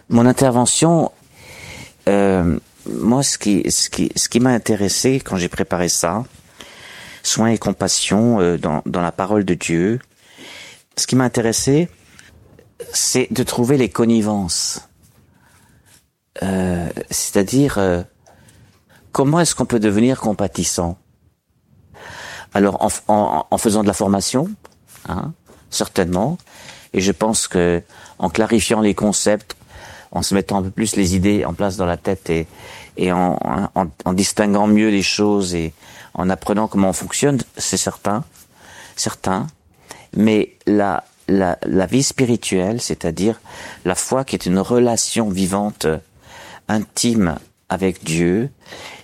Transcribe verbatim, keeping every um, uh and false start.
Mon intervention, euh, moi, ce qui, ce qui, ce qui m'a intéressé quand j'ai préparé ça, soin et compassion euh, dans, dans la parole de Dieu, ce qui m'a intéressé, c'est de trouver les connivences. Euh, c'est-à-dire, euh, comment est-ce qu'on peut devenir compatissant? Alors, en, en, en faisant de la formation, hein, certainement, et je pense que en clarifiant les concepts, en se mettant un peu plus les idées en place dans la tête et, et en, en, en distinguant mieux les choses et en apprenant comment on fonctionne, c'est certain, certain. Mais la, la, la vie spirituelle, c'est-à-dire la foi qui est une relation vivante, intime avec Dieu,